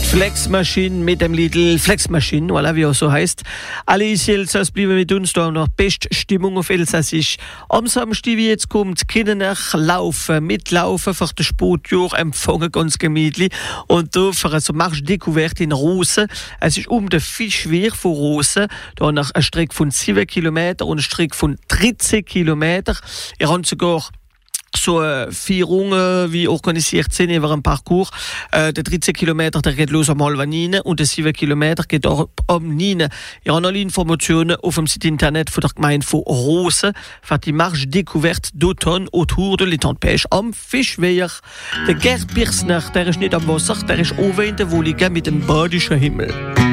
Flexmaschine mit dem Lidl Flexmaschine, voilà, wie er so heißt. Alle Elsass bleiben mit uns, da noch beste Stimmung auf Elsassisch. Am Samstag, wie jetzt kommt, können laufen, mitlaufen, für den Sportjahr empfangen, ganz gemütlich. Und da für so Marsch Découverte in Rosen. Es ist den Fischwehr von Rosen, da nach einer Strecke von 7 Kilometern und eine Strecke von 13 Kilometern. Ihr habt sogar so Führungen, wie organisiert sind über ein Parcours. Der 13 Kilometer, der geht los am halb 9 und der 7 Kilometer geht auch am 9. Ihr habt alle Informationen auf dem Site Internet von der Gemeinde von Rosen für die Marche Découverte d'automne autour de l'étang de pêche am Fischwehr. Der Gerd Birsner, der ist nicht am Wasser, der ist oben in der Wollige mit dem badischen Himmel.